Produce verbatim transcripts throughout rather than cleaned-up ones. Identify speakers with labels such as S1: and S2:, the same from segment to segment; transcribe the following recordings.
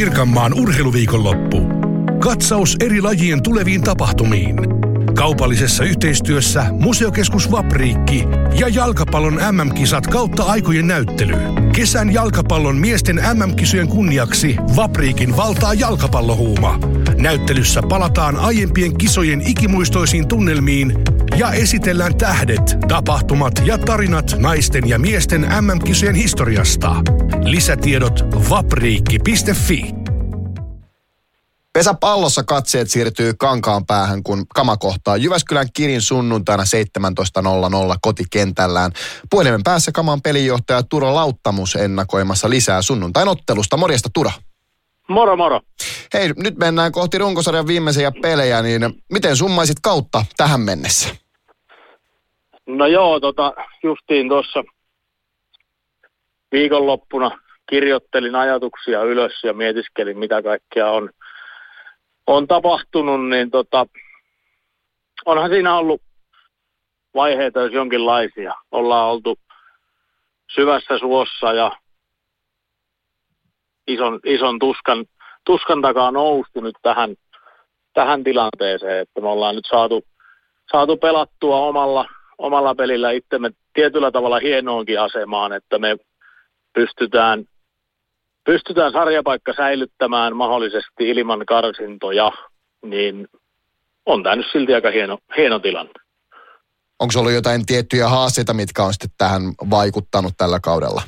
S1: Pirkanmaan urheiluviikonloppu. Katsaus eri lajien tuleviin tapahtumiin. Kaupallisessa yhteistyössä Museokeskus Vapriikki ja jalkapallon M M-kisat kautta aikojen näyttely. Kesän jalkapallon miesten M M-kisojen kunniaksi Vapriikin valtaa jalkapallohuuma. Näyttelyssä palataan aiempien kisojen ikimuistoisiin tunnelmiin ja esitellään tähdet, tapahtumat ja tarinat naisten ja miesten M M-kisojen historiasta. Lisätiedot vapriikki piste fi.
S2: Pesäpallossa katseet siirtyy Kankaanpäähän, kun Kama kohtaa Jyväskylän Kirin sunnuntaina seitsemäntoista nolla nolla kotikentällään. Puhelimen päässä Kaman pelinjohtaja Turo Lauttamus ennakoimassa lisää sunnuntain ottelusta. Morjesta, Turo.
S3: Moro, moro.
S2: Hei, nyt mennään kohti runkosarjan viimeisiä pelejä, niin miten summaisit kautta tähän mennessä?
S3: No joo, tota, justiin tuossa viikonloppuna kirjoittelin ajatuksia ylös ja mietiskelin, mitä kaikkea on on tapahtunut, niin tota, onhan siinä ollut vaiheita, jos jonkinlaisia. Ollaan oltu syvässä suossa ja ison, ison tuskan, tuskan takaa noustu nyt tähän, tähän tilanteeseen, että me ollaan nyt saatu, saatu pelattua omalla, omalla pelillä itsemme tietyllä tavalla hienoonkin asemaan, että me pystytään Pystytään sarjapaikka säilyttämään mahdollisesti ilman karsintoja, niin on tämä nyt silti aika hieno, hieno tilanne.
S2: Onko ollut jotain tiettyjä haasteita, mitkä on sitten tähän vaikuttanut tällä kaudella?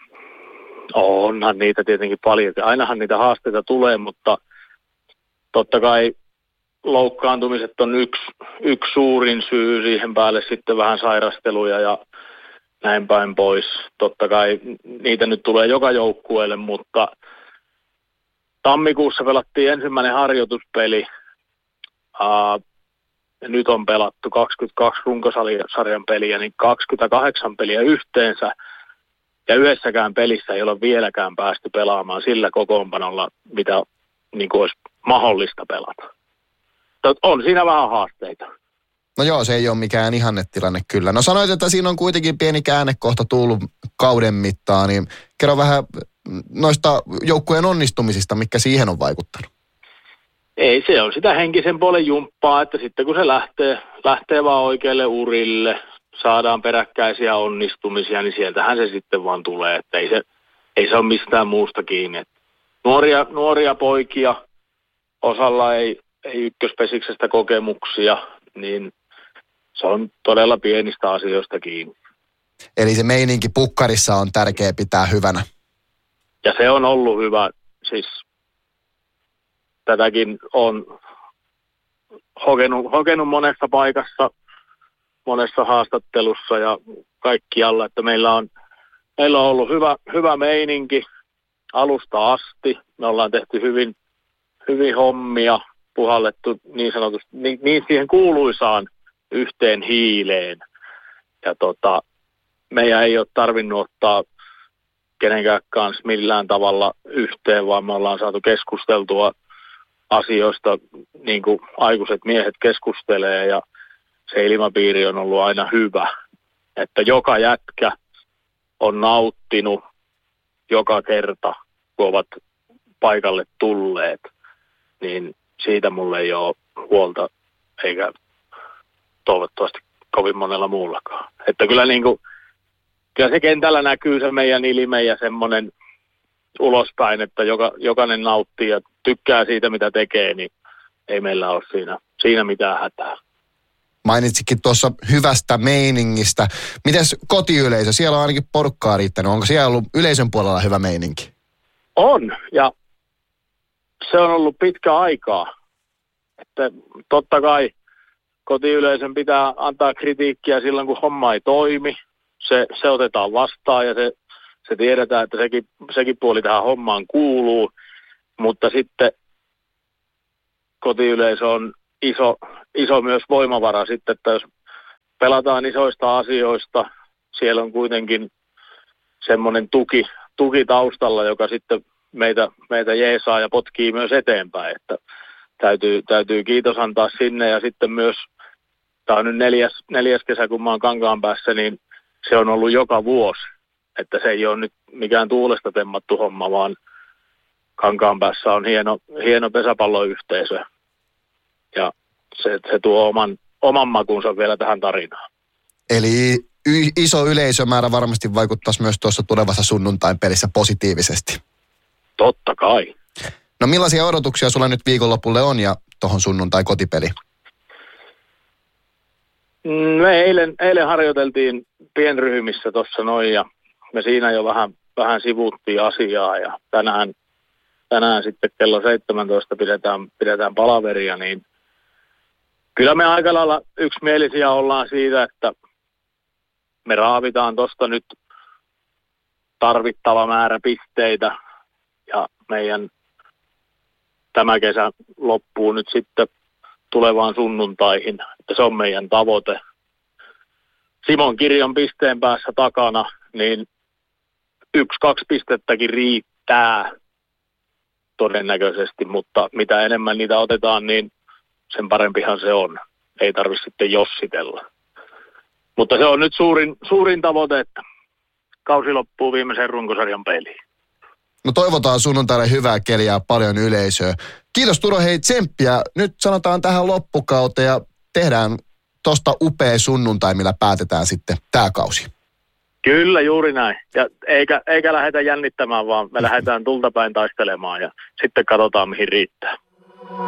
S3: Onhan niitä tietenkin paljon. Ainahan niitä haasteita tulee, mutta totta kai loukkaantumiset on yksi, yksi suurin syy, siihen päälle sitten vähän sairasteluja ja näin päin pois. Totta kai niitä nyt tulee joka joukkueelle, mutta tammikuussa pelattiin ensimmäinen harjoituspeli. Uh, ja nyt on pelattu kaksikymmentäkaksi runkosarjan peliä, niin kaksikymmentäkahdeksan peliä yhteensä. Ja yhdessäkään pelissä ei ole vieläkään päästy pelaamaan sillä kokoonpanolla, mitä niin kuin olisi mahdollista pelata. On siinä vähän haasteita.
S2: No joo, se ei ole mikään ihannetilanne kyllä. No sanoit, että siinä on kuitenkin pieni käännekohta tullut kauden mittaan, niin kerro vähän noista joukkueen onnistumisista, mitkä siihen on vaikuttanut.
S3: Ei, se on sitä henkisen puolen jumppaa, että sitten kun se lähtee, lähtee vaan oikealle urille, saadaan peräkkäisiä onnistumisia, niin sieltähän se sitten vaan tulee, että ei se, ei se ole mistään muusta kiinni. Että nuoria, nuoria poikia, osalla ei, ei ykköspesiksestä kokemuksia, niin se on todella pienistä asioista kiinni.
S2: Eli se meininki pukkarissa on tärkeä pitää hyvänä.
S3: Ja se on ollut hyvä. Siis tätäkin on hokenut, hokenut monessa paikassa, monessa haastattelussa ja kaikkialla, että meillä on, meillä on ollut hyvä, hyvä meininki alusta asti. Me ollaan tehty hyvin, hyvin hommia, puhallettu niin sanotusti, niin, niin siihen kuuluisaan yhteen hiileen. Ja tota, meidän ei ole tarvinnut ottaa kenenkään kanssa millään tavalla yhteen, vaan me ollaan saatu keskusteltua asioista, niin kuin aikuiset miehet keskustelee, ja se ilmapiiri on ollut aina hyvä. Että joka jätkä on nauttinut joka kerta, kun ovat paikalle tulleet, niin siitä mulle ei ole huolta, eikä toivottavasti kovin monella muullakaan. Että kyllä, niin kuin, kyllä se kentällä näkyy se meidän ilme ja semmoinen ulospäin, että joka, jokainen nauttii ja tykkää siitä, mitä tekee, niin ei meillä ole siinä, siinä mitään hätää.
S2: Mainitsikin tuossa hyvästä meiningistä. Mites kotiyleisö? Siellä on ainakin porukkaa riittänyt. Onko siellä ollut yleisön puolella hyvä meininki?
S3: On, ja se on ollut pitkä aikaa. Että totta kai kotiyleisön pitää antaa kritiikkiä silloin, kun homma ei toimi. Se, se otetaan vastaan ja se, se tiedetään, että sekin, sekin puoli tähän hommaan kuuluu. Mutta sitten kotiyleisö on iso, iso myös voimavara sitten, että jos pelataan isoista asioista, siellä on kuitenkin semmoinen tuki, tuki taustalla, joka sitten meitä, meitä jeesaa ja potkii myös eteenpäin. Että täytyy, täytyy kiitos antaa sinne ja sitten myös, tämä on nyt neljäs, neljäs kesä, kun mä oon Kankaanpäässä, niin se on ollut joka vuosi. Että se ei ole nyt mikään tuulesta temmattu homma, vaan Kankaanpäässä on hieno, hieno pesäpalloyhteisö ja se, se tuo oman, oman makunsa vielä tähän tarinaan.
S2: Eli y- iso yleisömäärä varmasti vaikuttaisi myös tuossa tulevassa sunnuntain pelissä positiivisesti.
S3: Totta kai.
S2: No millaisia odotuksia sulla nyt viikonlopulle on ja tuohon sunnuntai kotipeli?
S3: Me eilen, eilen harjoiteltiin pienryhmissä tuossa noin ja me siinä jo vähän, vähän sivuttiin asiaa ja tänään, tänään sitten kello seitsemäntoista pidetään, pidetään palaveria, niin kyllä me aika lailla yksimielisiä ollaan siitä, että me raavitaan tuosta nyt tarvittava määrä pisteitä ja meidän tämä kesä loppuu nyt sitten tulevaan sunnuntaihin, että se on meidän tavoite. Simon Kirjon pisteen päässä takana, niin yksi, kaksi pistettäkin riittää todennäköisesti, mutta mitä enemmän niitä otetaan, niin sen parempihan se on. Ei tarvitse sitten jossitella. Mutta se on nyt suurin, suurin tavoite, että kausi loppuu viimeisen runkosarjan peliin.
S2: No toivotaan sunnuntaille hyvää keliä ja paljon yleisöä. Kiitos Turo, hei tsemppiä. Nyt sanotaan tähän loppukauteen ja tehdään tosta upea sunnuntai, millä päätetään sitten tää kausi.
S3: Kyllä, juuri näin. Ja eikä, eikä lähdetä jännittämään, vaan me lähdetään tultapäin taistelemaan ja sitten katsotaan mihin riittää.